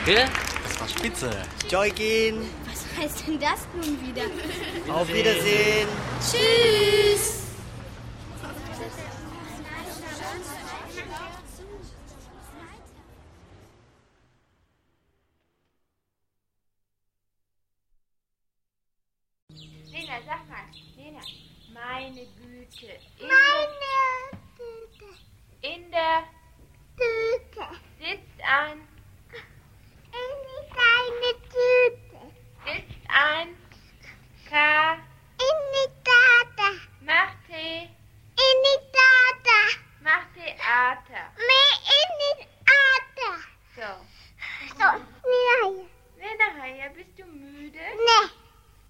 Danke, das war spitze. Joykin. Was heißt denn das nun wieder? Auf Wiedersehen. Tschüss. Lena, sag mal, Lena, meine Güte, in